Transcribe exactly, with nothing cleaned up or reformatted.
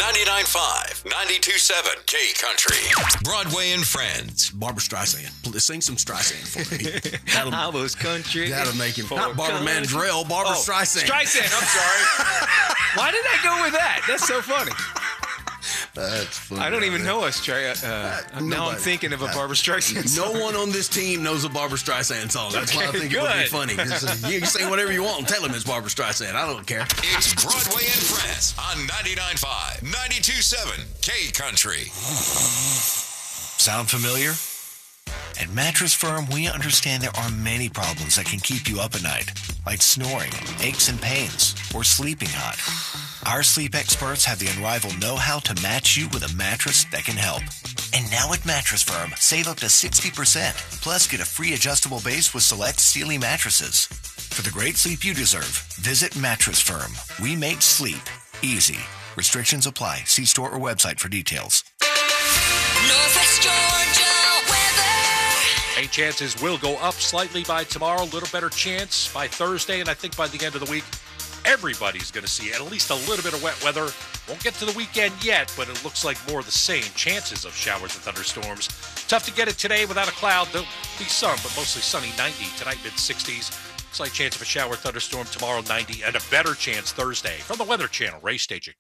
ninety-nine point five, ninety-two point seven K Country. Broadway and Friends. Barbara Streisand. Sing some Streisand for me. That'll, I was country. That'll make him. Not Barbara Mandrell, Barbara oh, Streisand. Streisand, I'm sorry. Why did I go with that? That's so funny. That's funny. I don't even know us, Trey. Uh, uh, now I'm thinking of a Barbara Streisand song. No one on this team knows a Barbara Streisand song. That's why I think Good. it would be funny. Uh, you can sing whatever you want and tell him it's Barbara Streisand. I don't care. It's Broadway and Friends on ninety-nine point five, ninety-two point seven K Country. Sound familiar? At Mattress Firm, we understand there are many problems that can keep you up at night, like snoring, aches and pains, or sleeping hot. Our sleep experts have the unrivaled know-how to match you with a mattress that can help. And now at Mattress Firm, save up to sixty percent. Plus, get a free adjustable base with select Sealy mattresses. For the great sleep you deserve, visit Mattress Firm. We make sleep easy. Restrictions apply. See store or website for details. Northwest Georgia weather. Rain chances will go up slightly by tomorrow. A little better chance by Thursday, and I think by the end of the week, everybody's going to see at least a little bit of wet weather. Won't get to the weekend yet, but it looks like more of the same. Chances of showers and thunderstorms. Tough to get it today without a cloud. There'll be some, but mostly sunny. ninety tonight, mid sixties. Slight chance of a shower thunderstorm tomorrow, ninety, and a better chance Thursday. From the Weather Channel, Ray Stachik.